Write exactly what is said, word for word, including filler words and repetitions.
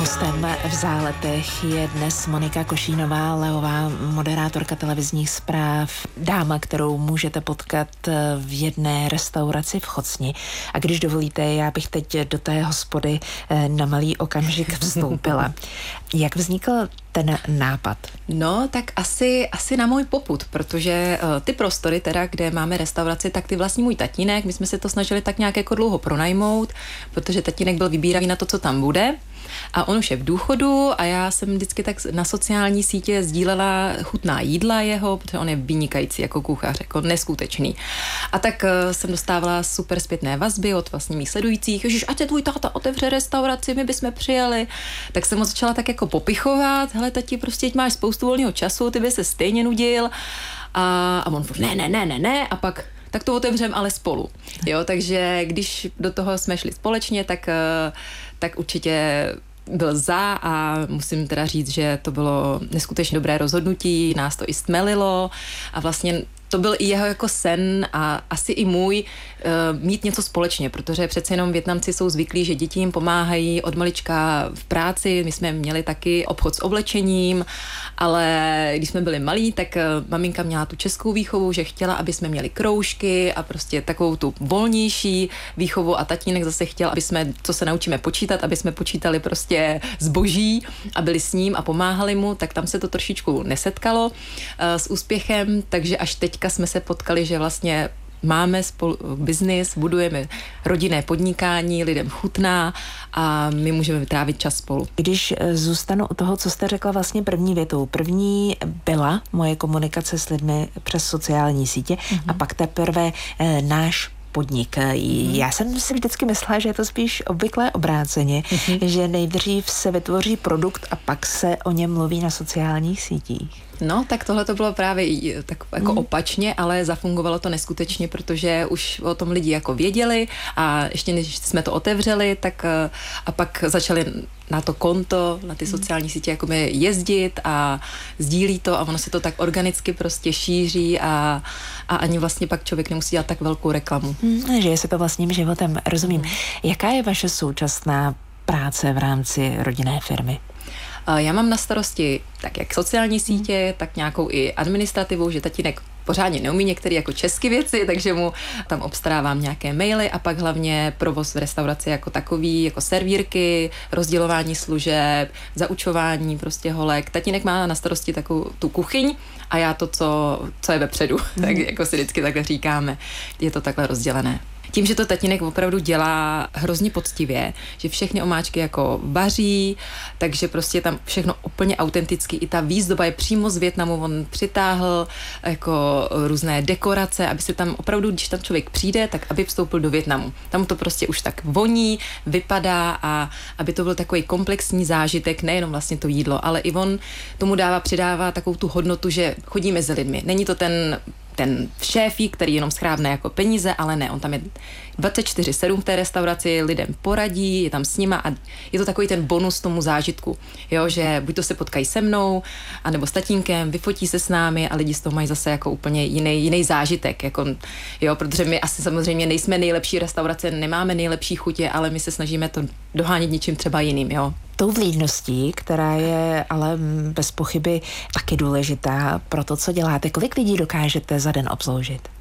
hostem v Záletech je dnes Monika Košínová-Leová, moderátorka televizních zpráv, dáma, kterou můžete potkat v jedné restauraci v Chocni. A když dovolíte, já bych teď do té hospody na malý okamžik vstoupila. Jak vznikl ten nápad? No, tak asi, asi na můj popud, protože uh, ty prostory, teda, kde máme restauraci, tak ty vlastní můj tatínek. My jsme se to snažili tak nějak jako dlouho pronajmout, protože tatínek byl vybíravý na to, co tam bude. A on už je v důchodu a já jsem vždycky tak na sociální sítě sdílela chutná jídla jeho, protože on je vynikající jako kuchař, jako neskutečný. A tak uh, jsem dostávala super zpětné vazby od vlastně mých sledujících. Ježiš, ať tvůj táta otevře restauraci, my bychom přijeli. Tak jsem ho začala tak jako popichovat. Hele, tati, prostě máš spoustu volného času, ty by se stejně nudil. A, a on ne, ne, ne, ne, ne. A pak tak to otevřem, ale spolu. Jo, takže když do toho jsme šli společně, tak, tak určitě byl za a musím teda říct, že to bylo neskutečně dobré rozhodnutí, nás to i stmelilo a vlastně to byl i jeho jako sen a asi i můj uh, mít něco společně, protože přece jenom Vietnamci jsou zvyklí, že děti jim pomáhají od malička v práci. My jsme měli taky obchod s oblečením, ale když jsme byli malí, tak uh, maminka měla tu českou výchovu, že chtěla, aby jsme měli kroužky a prostě takovou tu volnější výchovu a tatínek zase chtěl, aby jsme, co se naučíme počítat, aby jsme počítali prostě zboží a byli s ním a pomáhali mu, tak tam se to trošičku nesetkalo uh, s úspěchem, takže až teď jsme se potkali, že vlastně máme spolu biznis, budujeme rodinné podnikání, lidem chutná a my můžeme vytrávit čas spolu. Když zůstanu u toho, co jste řekla vlastně první větou. První byla moje komunikace s lidmi přes sociální sítě mm-hmm. a pak teprve e, náš podnik. Mm-hmm. Já jsem si vždycky myslela, že je to spíš obvyklé obráceně, mm-hmm. že nejdřív se vytvoří produkt a pak se o něm mluví na sociálních sítích. No, tak tohle to bylo právě tak jako mm. opačně, ale zafungovalo to neskutečně, protože už o tom lidi jako věděli a ještě než jsme to otevřeli, tak a pak začali na to konto, na ty sociální sítě jako jezdit a sdílí to a ono se to tak organicky prostě šíří a, a ani vlastně pak člověk nemusí dělat tak velkou reklamu. Mm, žije se to vlastním životem, rozumím. Mm. Jaká je vaše současná práce v rámci rodinné firmy? Já mám na starosti tak jak sociální sítě, tak nějakou i administrativu, že tatínek pořádně neumí některé jako české věci, takže mu tam obstarávám nějaké maily a pak hlavně provoz v restauraci jako takový, jako servírky, rozdělování služeb, zaučování prostě holek. Tatínek má na starosti takovou tu kuchyň a já to, co, co je vepředu, mm. tak jako si vždycky takhle říkáme. Je to takhle rozdělené. Tím, že to tatínek opravdu dělá hrozně poctivě, že všechny omáčky jako vaří, takže prostě tam všechno úplně autenticky. I ta výzdoba je přímo z Vietnamu, on přitáhl jako různé dekorace, aby se tam opravdu, když tam člověk přijde, tak aby vstoupil do Vietnamu. Tam to prostě už tak voní, vypadá a aby to byl takový komplexní zážitek, nejenom vlastně to jídlo, ale i on tomu dává, přidává takovou tu hodnotu, že chodí mezi lidmi. Není to ten ten šéfík, který jenom schrábne jako peníze, ale ne, on tam je dvacet čtyři sedm v té restauraci, lidem poradí, je tam s nima a je to takový ten bonus tomu zážitku, jo, že buď to se potkají se mnou, anebo s tatínkem, vyfotí se s námi a lidi z toho mají zase jako úplně jiný, jiný zážitek, jako, jo, protože my asi samozřejmě nejsme nejlepší restaurace, nemáme nejlepší chutě, ale my se snažíme to dohánět něčím třeba jiným, jo. Tou vlídností, která je ale bez pochyby taky důležitá pro to, co děláte. Kolik lidí dokážete za den obsloužit?